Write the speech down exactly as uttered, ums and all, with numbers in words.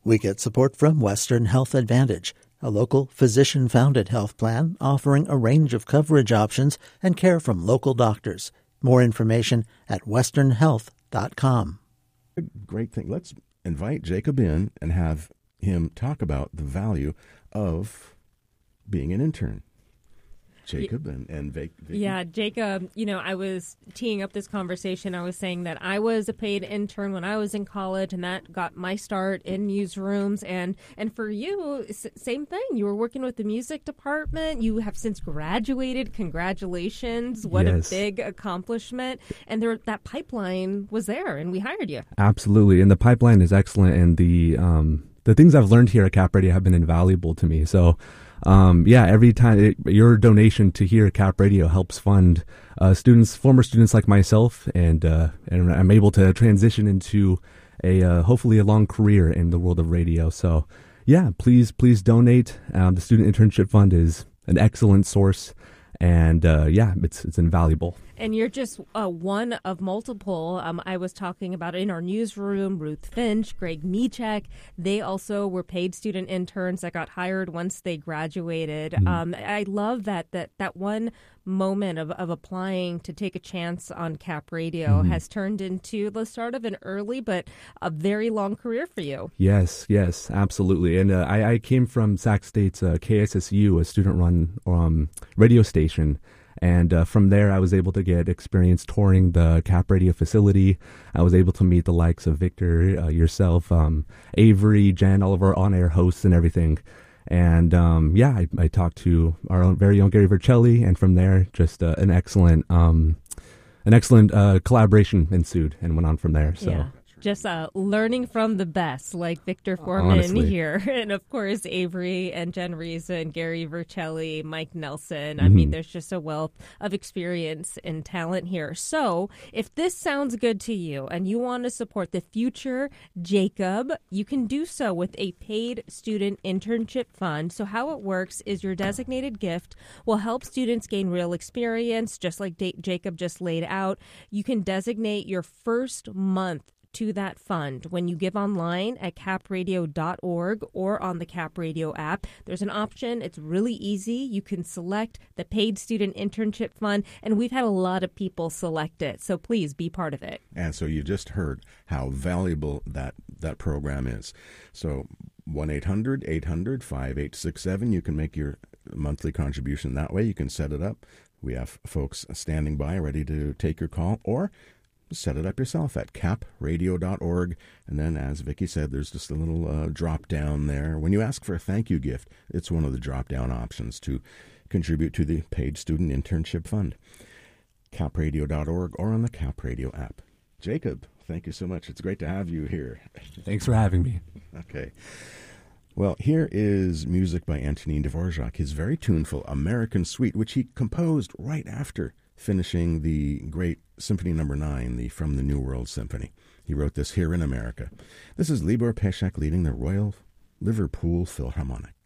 We get support from Western Health Advantage, a local physician-founded health plan offering a range of coverage options and care from local doctors. More information at western health dot com. Great thing. Let's invite Jacob in and have him talk about the value of being an intern. Jacob and, and Vic, Vicky. Yeah, Jacob, you know, I was teeing up this conversation. I was saying that I was a paid intern when I was in college, and that got my start in newsrooms. And, and for you, s- same thing. You were working with the music department. You have since graduated. Congratulations. What Yes. a big accomplishment. And there, that pipeline was there, and we hired you. Absolutely. And the pipeline is excellent. And the um, the things I've learned here at Cap Radio have been invaluable to me. So, um, yeah, every time it, your donation to here at Cap Radio helps fund uh, students, former students like myself, and uh, and I'm able to transition into a uh, hopefully a long career in the world of radio. So, yeah, please, please donate. Um, the Student Internship Fund is an excellent source. And, uh, yeah, it's it's invaluable. And you're just uh, one of multiple. Um, I was talking about it in our newsroom, Ruth Finch, Greg Michek. They also were paid student interns that got hired once they graduated. Mm. Um, I love that that, that one moment of, of applying to take a chance on Cap Radio mm. has turned into the start of an early but a very long career for you. Yes, yes, absolutely. And uh, I, I came from Sac State's uh, K S S U, a student-run um, radio station. And uh, from there, I was able to get experience touring the Cap Radio facility. I was able to meet the likes of Victor, uh, yourself, um, Avery, Jen, all of our on-air hosts and everything. And um, yeah, I, I talked to our own very own Gary Vercelli, and from there, just uh, an excellent, um, an excellent uh, collaboration ensued, and went on from there. So. Yeah. Just uh, learning from the best, like Victor Foreman Honestly. here. And, of course, Avery and Jen Reason, Gary Vercelli, Mike Nelson. I Mm-hmm. mean, there's just a wealth of experience and talent here. So if this sounds good to you and you want to support the future Jacob, you can do so with a paid student internship fund. So how it works is your designated gift will help students gain real experience, just like D- Jacob just laid out. You can designate your first month to that fund when you give online at cap radio dot org or on the Cap Radio app. There's an option. It's really easy. You can select the paid student internship fund, and we've had a lot of people select it. So please be part of it. And so you just heard how valuable that, that program is. So one eight hundred eight hundred five eight six seven, you can make your monthly contribution that way. You can set it up. We have folks standing by ready to take your call, or set it up yourself at cap radio dot org. And then, as Vicki said, there's just a little uh, drop down there. When you ask for a thank you gift, it's one of the drop down options to contribute to the paid student internship fund. cap radio dot org or on the Cap Radio app. Jacob, thank you so much. It's great to have you here. Thanks for having me. Okay. Well, here is music by Antonin Dvorak, his very tuneful American Suite, which he composed right after finishing the great Symphony Number Nine, the From the New World Symphony. He wrote this here in America. This is Libor Pesek leading the Royal Liverpool Philharmonic.